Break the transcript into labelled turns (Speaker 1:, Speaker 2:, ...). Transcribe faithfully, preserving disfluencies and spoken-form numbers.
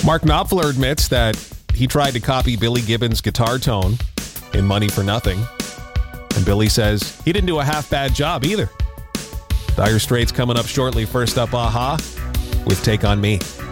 Speaker 1: Mark Knopfler admits that he tried to copy Billy Gibbons' guitar tone in Money for Nothing. And Billy says he didn't do a half-bad job either. Dire Straits coming up shortly. First up, A-ha with Take On Me.